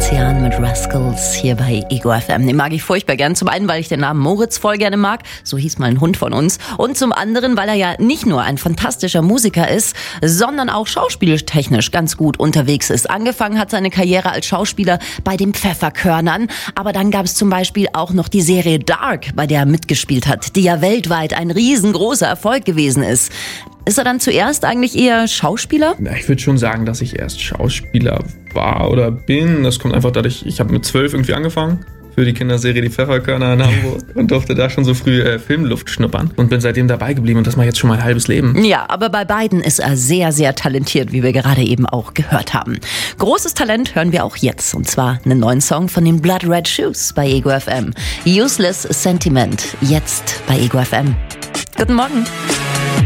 Ozean mit Rascals hier bei Ego FM. Den mag ich furchtbar gern. Zum einen, weil ich den Namen Moritz voll gerne mag. So hieß mal ein Hund von uns. Und zum anderen, weil er ja nicht nur ein fantastischer Musiker ist, sondern auch schauspieltechnisch ganz gut unterwegs ist. Angefangen hat seine Karriere als Schauspieler bei den Pfefferkörnern. Aber dann gab es zum Beispiel auch noch die Serie Dark, bei der er mitgespielt hat, die ja weltweit ein riesengroßer Erfolg gewesen ist. Ist er dann zuerst eigentlich eher Schauspieler? Ich würde schon sagen, dass ich erst Schauspieler war oder bin. Das kommt einfach dadurch, ich habe mit 12 irgendwie angefangen für die Kinderserie Die Pfefferkörner in Hamburg und durfte da schon so früh Filmluft schnuppern und bin seitdem dabei geblieben und das mache ich jetzt schon mein halbes Leben. Ja, aber bei beiden ist er sehr, sehr talentiert, wie wir gerade eben auch gehört haben. Großes Talent hören wir auch jetzt, und zwar einen neuen Song von den Blood Red Shoes bei Ego FM. Useless Sentiment, jetzt bei Ego FM. Guten Morgen.